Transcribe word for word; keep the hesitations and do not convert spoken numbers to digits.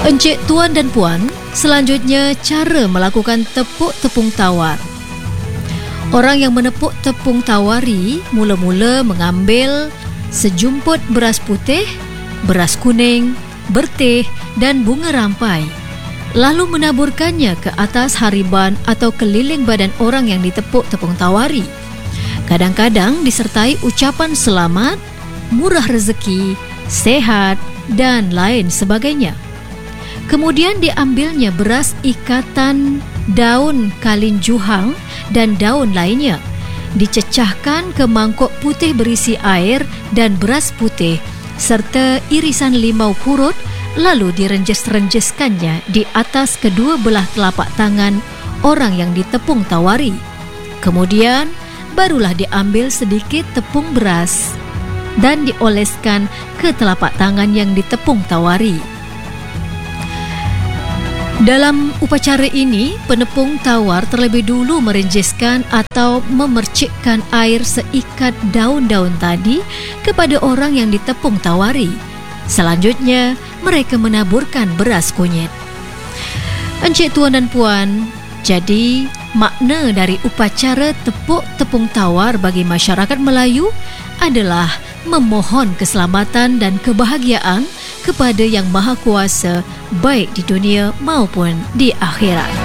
Encik, tuan dan puan, selanjutnya cara melakukan tepuk tepung tawar. Orang yang menepuk tepung tawari mula-mula mengambil sejumput beras putih, beras kuning, berteh dan bunga rampai, lalu menaburkannya ke atas hariban atau keliling badan orang yang ditepuk tepung tawari. Kadang-kadang disertai ucapan selamat, murah rezeki, sehat dan lain sebagainya. Kemudian diambilnya beras ikatan, daun kalinjuhang dan daun lainnya, dicecahkan ke mangkuk putih berisi air dan beras putih serta irisan limau purut, lalu direnjes-renjeskannya di atas kedua belah telapak tangan orang yang ditepung tawari. Kemudian barulah diambil sedikit tepung beras dan dioleskan ke telapak tangan yang ditepung tawari. Dalam upacara ini, penepung tawar terlebih dulu merenjeskan atau memercikkan air seikat daun-daun tadi kepada orang yang ditepung tawari. Selanjutnya, mereka menaburkan beras kunyit. Encik, tuan dan puan, jadi makna dari upacara tepuk tepung tawar bagi masyarakat Melayu adalah memohon keselamatan dan kebahagiaan kepada Yang Maha Kuasa, baik di dunia maupun di akhirat.